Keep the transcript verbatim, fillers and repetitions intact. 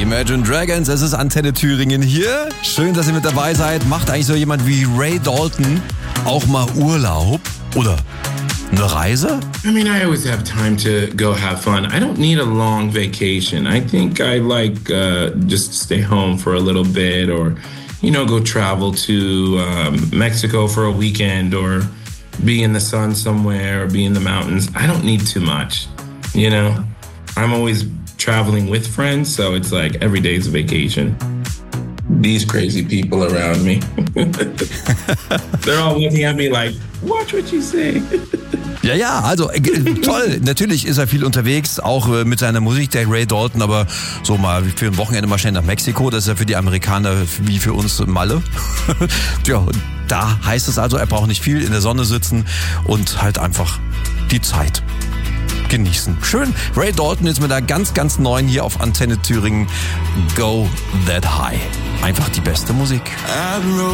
Imagine Dragons, es ist Antenne Thüringen hier. Schön, dass ihr mit dabei seid. Macht eigentlich so jemand wie Ray Dalton auch mal Urlaub? Oder eine Reise? I mean, I always have time to go have fun. I don't need a long vacation. I think I like uh, just stay home for a little bit or, you know, go travel to um, Mexico for a weekend or be in the sun somewhere or be in the mountains. I don't need too much, you know? I'm always traveling with friends, so it's like every day's a vacation. These crazy people around me. They're all looking at me like, watch what you say. Ja, ja, also äh, toll. Natürlich ist er viel unterwegs, auch äh, mit seiner Musik, der Ray Dalton, aber so mal für ein Wochenende mal schnell nach Mexiko, das ist ja für die Amerikaner wie für uns Malle. Ja, und da heißt es also, er braucht nicht viel, in der Sonne sitzen und halt einfach die Zeit genießen. Schön. Ray Dalton ist mit einer ganz, ganz neuen hier auf Antenne Thüringen. Go That High. Einfach die beste Musik.